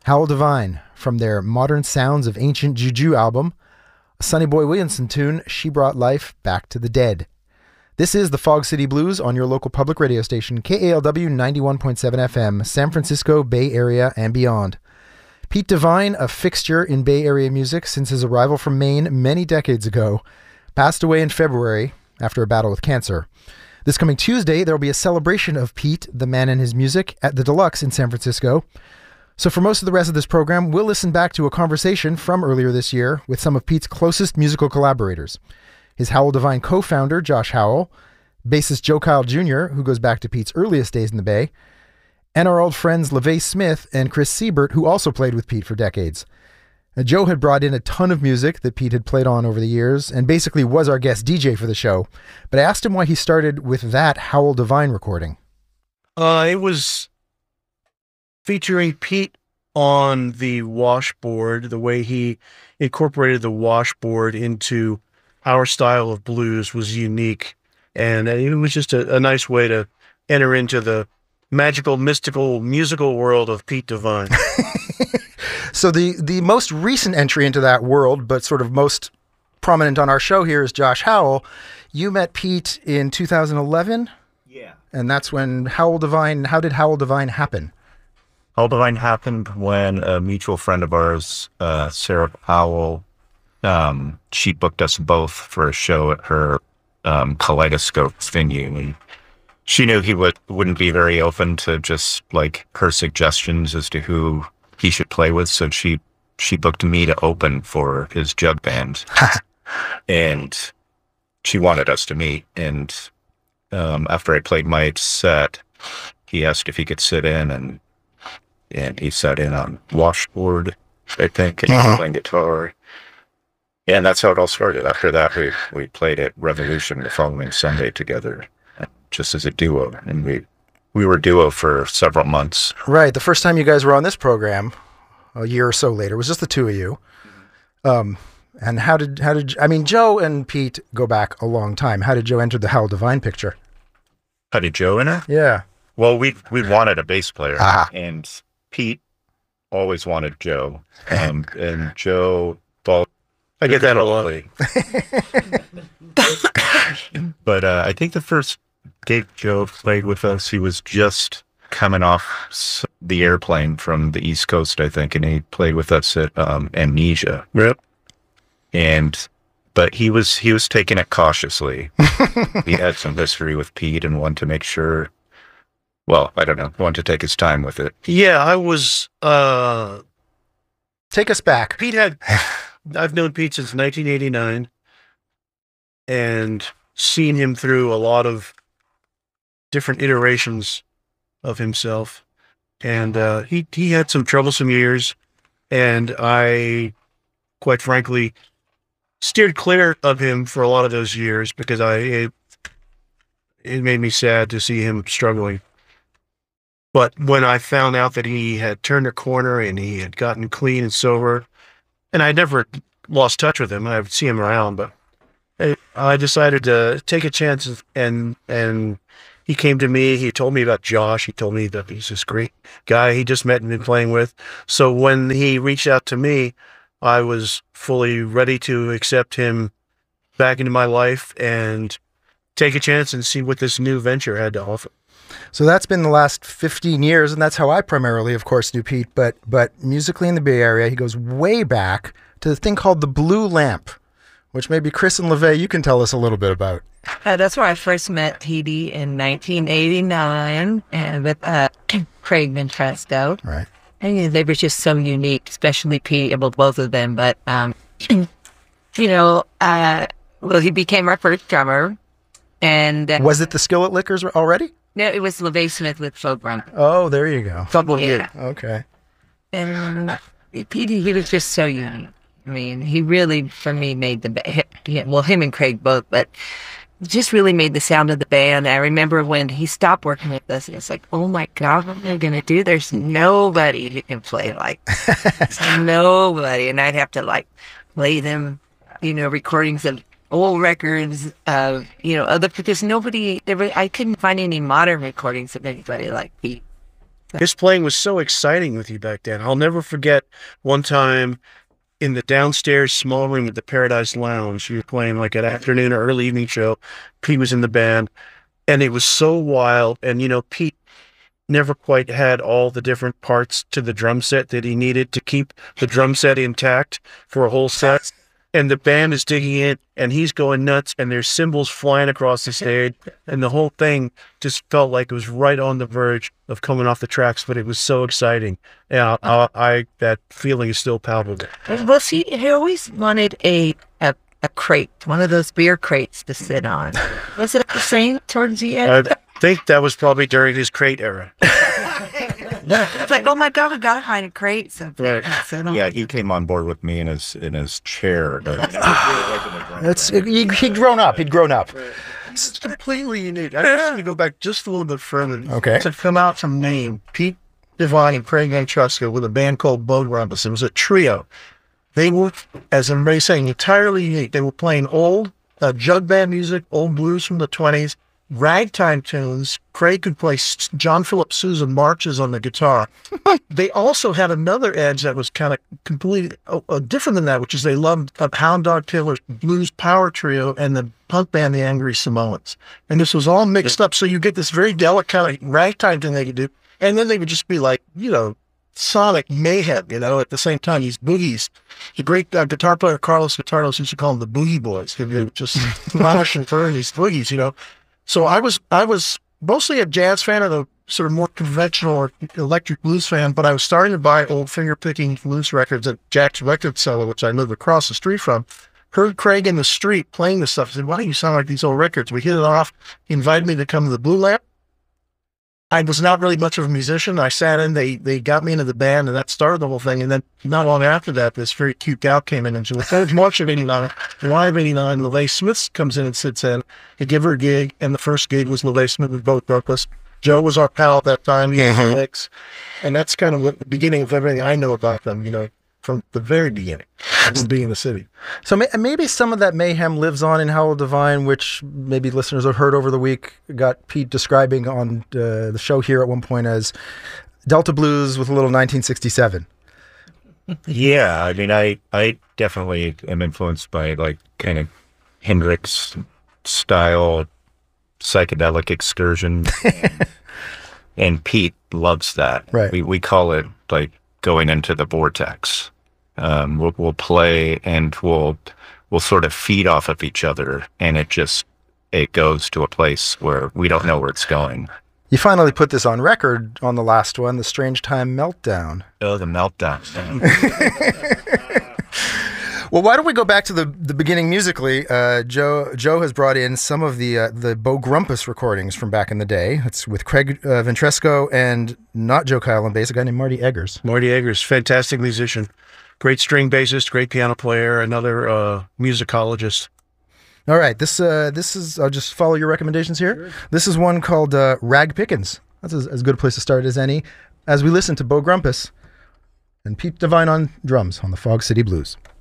Howl Divine from their Modern Sounds of Ancient Juju album, a Sonny Boy Williamson tune, She Brought Life Back to the Dead. This is the Fog City Blues on your local public radio station, KALW 91.7 FM, San Francisco, Bay Area, and beyond. Pete Devine, a fixture in Bay Area music since his arrival from Maine many decades ago, passed away in February after a battle with cancer. This coming Tuesday, there will be a celebration of Pete, the man and his music, at the Deluxe in San Francisco. So for most of the rest of this program, we'll listen back to a conversation from earlier this year with some of Pete's closest musical collaborators. His Howl Divine co-founder, Josh Howell, bassist Joe Kyle Jr., who goes back to Pete's earliest days in the Bay, and our old friends LaVey Smith and Chris Siebert, who also played with Pete for decades. Joe had brought in a ton of music that Pete had played on over the years and basically was our guest DJ for the show. But I asked him why he started with that Howl Divine recording. It was featuring Pete on the washboard, the way he incorporated the washboard into our style of blues was unique. And it was just a nice way to enter into the magical, mystical, musical world of Pete Devine. So the most recent entry into that world, but sort of most prominent on our show here, is Josh Howell. You met Pete in 2011? Yeah. And that's when how did Howl Divine happen? Howl Divine happened when a mutual friend of ours, Sarah Powell, she booked us both for a show at her Kaleidoscope venue. And she knew he wouldn't be very open to just like her suggestions as to who he should play with, so she booked me to open for his jug band. And she wanted us to meet, and after I played my set, he asked if he could sit in, and he sat in on washboard, I think, and he was playing guitar. And that's how it all started. After that, we played at Revolution the following Sunday together, just as a duo, and we were a duo for several months. Right. The first time you guys were on this program, a year or so later, was just the two of you. And how did Joe and Pete go back a long time. How did Joe enter the Howl Divine picture? How did Joe enter? Yeah. Well, we wanted a bass player, and Pete always wanted Joe, and Joe thought, I get that a lot. But I think the first gig Joe played with us, he was just coming off the airplane from the East Coast, I think, and he played with us at Amnesia. Yep. But he was taking it cautiously. He had some history with Pete and wanted to make sure. Well, I don't know. Wanted to take his time with it. Yeah, I was. Take us back. I've known Pete since 1989, and seen him through a lot of different iterations of himself. And he had some troublesome years, and I, quite frankly, steered clear of him for a lot of those years because it made me sad to see him struggling. But when I found out that he had turned a corner and he had gotten clean and sober, and I never lost touch with him, I would see him around, but I decided to take a chance, and he came to me. He told me about Josh. He told me that he's this great guy he just met and been playing with. So when he reached out to me, I was fully ready to accept him back into my life and take a chance and see what this new venture had to offer. So that's been the last 15 years, and that's how I primarily, of course, knew Pete. But musically in the Bay Area, he goes way back to the thing called the Blue Lamp, which maybe Chris and LaVey, you can tell us a little bit about. That's where I first met TD in 1989, and with Craig Ventresco. Right. And they were just so unique, especially Pete, well, both of them. But, he became our first drummer. And was it the Skillet Lickers already? No, it was LaVey Smith with Folk Run. Oh, there you go. Yeah. Okay. And Pete, he was just so unique. I mean, he really, for me, made him and Craig both, but just really made the sound of the band. I remember when he stopped working with us, it's like, oh my God, what am I going to do? There's nobody who can play like this. Nobody. And I'd have to play them, recordings of old records of, other, because I couldn't find any modern recordings of anybody like Pete. His playing was so exciting with you back then. I'll never forget one time in the downstairs small room at the Paradise Lounge. You were playing like an afternoon or early evening show. Pete was in the band, and it was so wild. And, you know, Pete never quite had all the different parts to the drum set that he needed to keep the drum set intact for a whole set. And the band is digging in, and he's going nuts, and there's cymbals flying across the stage, and the whole thing just felt like it was right on the verge of coming off the tracks, but it was so exciting. Yeah, that feeling is still palpable. Well, see, he always wanted a crate, one of those beer crates to sit on. Was it the same towards the end? I think that was probably during his crate era. It's like, oh my God, I gotta find a crate. Something. Right. Yeah, he came on board with me in his chair. He'd grown up. He'd grown up. It's completely unique. I just want to go back just a little bit further. Okay. To come out from Maine, Pete Devine and Craig Ventresco with a band called Bo Grumpus. It was a trio. They were, as everybody's saying, entirely unique. They were playing old jug band music, old blues from the 20s, ragtime tunes. Craig could play John Philip Sousa marches on the guitar. They also had another edge that was kind of completely different than that, which is they loved Hound Dog Taylor's blues power trio and the punk band The Angry Samoans. And this was all mixed up, so you get this very delicate kind of ragtime thing they could do. And then they would just be like, you know, sonic mayhem, you know, at the same time, these boogies. The great guitar player Carlos Guitardos used to call them the Boogie Boys. They would just lash and turn these boogies, you know. So I was mostly a jazz fan and a sort of more conventional or electric blues fan, but I was starting to buy old finger-picking blues records at Jack's Record Cellar, which I lived across the street from. Heard Craig in the street playing this stuff. I said, why don't you sound like these old records? We hit it off. He invited me to come to the Blue Lamp. I was not really much of a musician. I sat in, they got me into the band, and that started the whole thing. And then not long after that, this very cute gal came in, and she was March of 89, July of 89, LeVay Smith comes in and sits in. They give her a gig, and the first gig was LeVay Smith with Bo Grumpus. Joe was our pal at that time. He was mix. And that's kind of what the beginning of everything I know about them, you know, from the very beginning, being in the city. So maybe some of that mayhem lives on in Howell Devine, which maybe listeners have heard over the week. Got Pete describing on the show here at one point as Delta blues with a little 1967. Yeah, I mean, I definitely am influenced by like kind of Hendrix style psychedelic excursion, and Pete loves that. Right. We call it like going into the vortex. We'll play and we'll sort of feed off of each other, and it goes to a place where we don't know where it's going. You finally put this on record on the last one, the Strange Time Meltdown. Oh, the Meltdown. Well, why don't we go back to the beginning musically? Joe has brought in some of the Bo Grumpus recordings from back in the day. It's with Craig Ventresco and not Joe Kyle on bass, a guy named Marty Eggers. Marty Eggers, fantastic musician. Great string bassist, great piano player, another musicologist. All right, this is, I'll just follow your recommendations here. Sure. This is one called Rag Pickins. That's as good a place to start as any, as we listen to Bo Grumpus and Pete Devine on drums on the Fog City Blues.